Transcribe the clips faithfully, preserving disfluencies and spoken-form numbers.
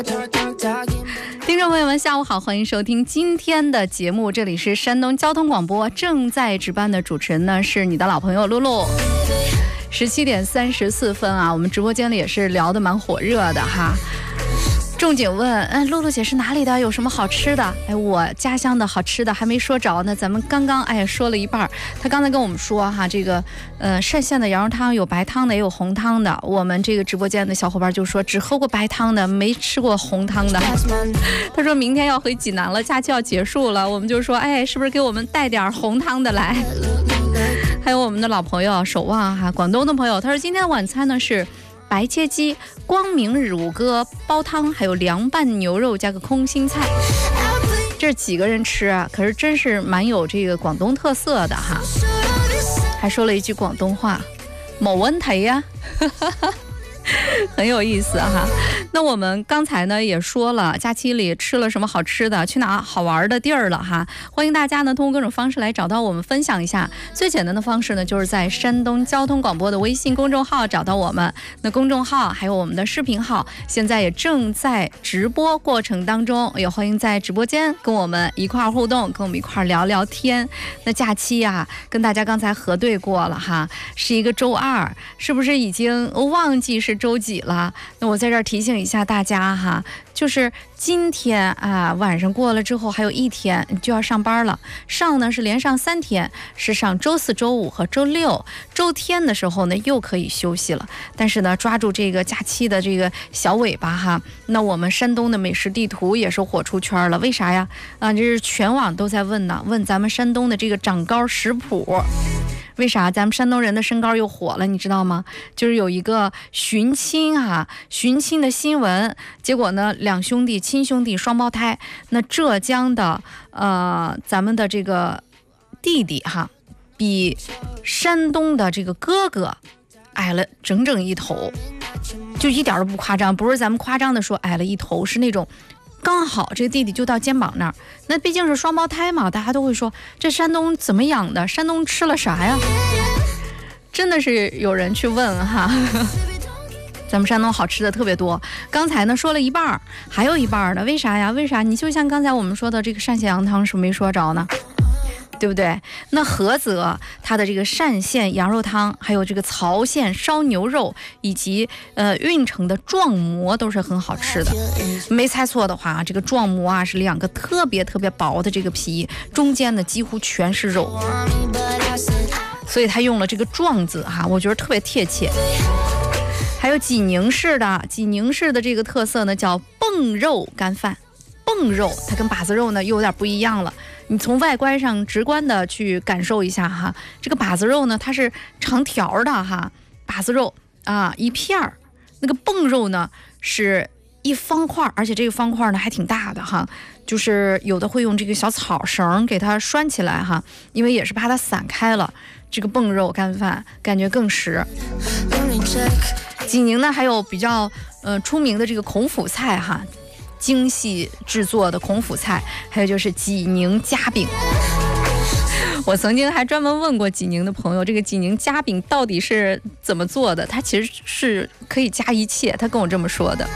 听众朋友们下午好，欢迎收听今天的节目，这里是山东交通广播，正在值班的主持人呢是你的老朋友露露。十七点三十四分啊，我们直播间里也是聊得蛮火热的哈。仲景问，哎，露露姐是哪里的？有什么好吃的？哎，我家乡的好吃的还没说着呢，咱们刚刚哎说了一半。他刚才跟我们说哈，这个呃单县的羊肉汤有白汤的也有红汤的。我们这个直播间的小伙伴就说只喝过白汤的，没吃过红汤的。他说明天要回济南了，假期要结束了，我们就说哎，是不是给我们带点红汤的来？还有我们的老朋友守望哈，广东的朋友，他说今天的晚餐呢是白切鸡、光明乳鸽煲汤，还有凉拌牛肉加个空心菜。这几个人吃啊，可是真是蛮有这个广东特色的哈。还说了一句广东话，冇问题呀。很有意思哈。那我们刚才呢也说了，假期里吃了什么好吃的，去哪好玩的地儿了哈。欢迎大家呢通过各种方式来找到我们分享一下。最简单的方式呢就是在山东交通广播的微信公众号找到我们。那公众号还有我们的视频号现在也正在直播过程当中，也欢迎在直播间跟我们一块互动，跟我们一块聊聊天。那假期啊跟大家刚才核对过了哈，是一个周二，是不是已经忘记是周几了？那我在这儿提醒一下大家哈，就是今天啊晚上过了之后还有一天就要上班了，上呢是连上三天，是上周四周五和周六，周天的时候呢又可以休息了。但是呢抓住这个假期的这个小尾巴哈，那我们山东的美食地图也是火出圈了。为啥呀？啊，这是全网都在问呢，问咱们山东的这个长高食谱。为啥咱们山东人的身高又火了，你知道吗？就是有一个寻亲啊，寻亲的新闻，结果呢，两兄弟亲兄弟双胞胎，那浙江的呃咱们的这个弟弟哈，比山东的这个哥哥矮了整整一头，就一点都不夸张，不是咱们夸张的说矮了一头，是那种刚好这个弟弟就到肩膀那儿。那毕竟是双胞胎嘛，大家都会说这山东怎么养的，山东吃了啥呀？真的是有人去问哈。咱们山东好吃的特别多，刚才呢说了一半，还有一半呢，为啥呀？为啥？你就像刚才我们说的这个单县羊汤是没说着呢，对不对？那菏泽它的这个单县羊肉汤，还有这个曹县烧牛肉，以及呃运城的壮馍都是很好吃的。没猜错的话，这个壮馍啊是两个特别特别薄的这个皮，中间呢几乎全是肉，所以他用了这个壮字哈，我觉得特别贴切。还有济宁市的济宁市的这个特色呢叫蹦肉干饭。蹦肉它跟把子肉呢又有点不一样了，你从外观上直观的去感受一下哈。这个把子肉呢它是长条的哈，把子肉啊一片儿，那个蹦肉呢是一方块，而且这个方块呢还挺大的哈，就是有的会用这个小草绳给它拴起来哈，因为也是怕它散开了。这个蹦肉干饭感觉更实。济宁呢还有比较呃出名的这个孔府菜哈，精细制作的孔府菜，还有就是济宁夹饼。我曾经还专门问过济宁的朋友，这个济宁夹饼到底是怎么做的？它其实是可以加一切，他跟我这么说的。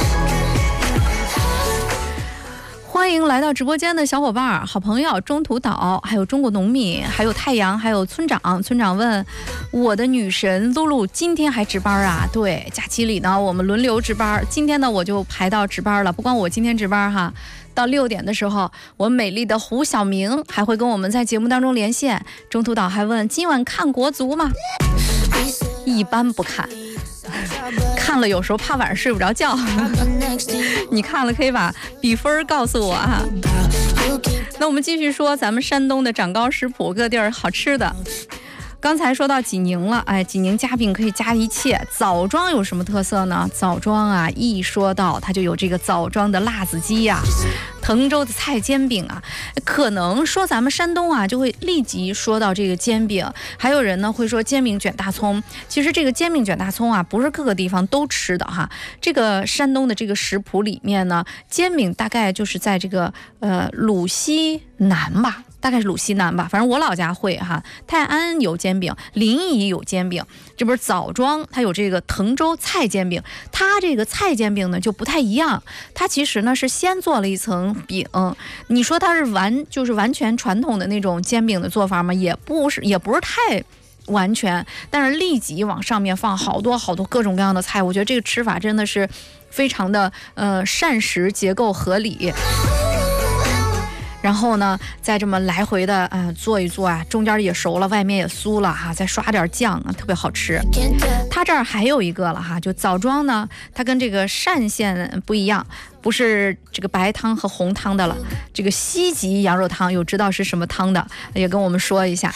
欢迎来到直播间的小伙伴，好朋友中途岛，还有中国农民，还有太阳，还有村长。村长问我的女神露露今天还值班啊？对，假期里呢我们轮流值班，今天呢我就排到值班了。不光我今天值班哈，到六点的时候，我美丽的胡晓明还会跟我们在节目当中连线。中途岛还问今晚看国足吗？一般不看。看了有时候怕晚上睡不着觉。你看了可以把比分告诉我啊。那我们继续说咱们山东的长高食谱，各地儿好吃的。刚才说到济宁了，哎，济宁夹饼可以夹一切。枣庄有什么特色呢？枣庄啊，一说到它就有这个枣庄的辣子鸡呀、啊，滕州的菜煎饼啊。可能说咱们山东啊，就会立即说到这个煎饼。还有人呢会说煎饼卷大葱。其实这个煎饼卷大葱啊，不是各个地方都吃的哈。这个山东的这个食谱里面呢，煎饼大概就是在这个呃鲁西南吧。 大概是鲁西南吧，反正我老家会哈。泰安有煎饼，临沂有煎饼，这不是枣庄它有这个滕州菜煎饼，它这个菜煎饼呢就不太一样，它其实呢是先做了一层饼，你说它是完就是完全传统的那种煎饼的做法吗？也不是，也不是太完全，但是立即往上面放好多好多各种各样的菜，我觉得这个吃法真的是非常的呃膳食结构合理。然后呢，再这么来回的啊、呃、做一做啊，中间也熟了，外面也酥了哈，再刷点酱啊，特别好吃。它这儿还有一个了哈，就枣庄呢，它跟这个单县不一样，不是这个白汤和红汤的了，这个西极羊肉汤有知道是什么汤的，也跟我们说一下。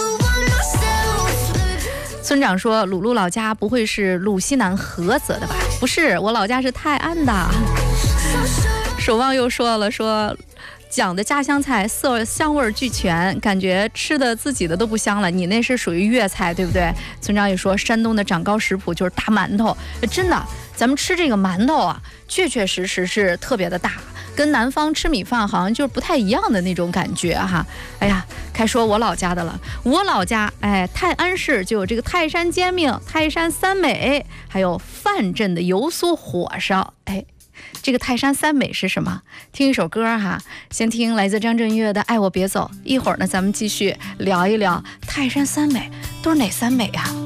村长说，鲁鲁老家不会是鲁西南菏泽的吧？不是，我老家是泰安的。守望又说了说。讲的家乡菜色香味俱全，感觉吃的自己的都不香了。你那是属于粤菜，对不对？村长也说，山东的长高食谱就是大馒头，真的，咱们吃这个馒头啊，确确实实是特别的大，跟南方吃米饭好像就是不太一样的那种感觉哈。哎呀，该说我老家的了，我老家哎，泰安市就有这个泰山煎饼、泰山三美，还有范镇的油酥火烧，哎。这个泰山三美是什么？听一首歌哈，先听来自张震岳的《爱我别走》，一会儿呢咱们继续聊一聊泰山三美都是哪三美啊？